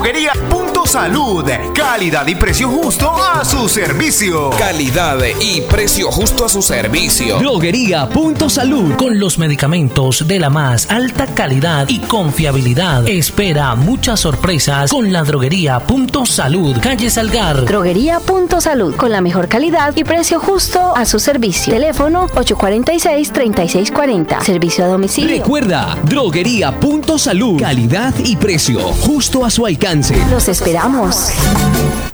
Droguería.salud. Calidad y precio justo a su servicio. Calidad y precio justo a su servicio. Droguería.salud. Con los medicamentos de la más alta calidad y confiabilidad. Espera muchas sorpresas con la Droguería.salud. Calle Salgar. Droguería.salud. Con la mejor calidad y precio justo a su servicio. Teléfono 846-3640. Servicio a domicilio. Recuerda, Droguería.salud. Calidad y precio justo a su alcance. Los esperamos.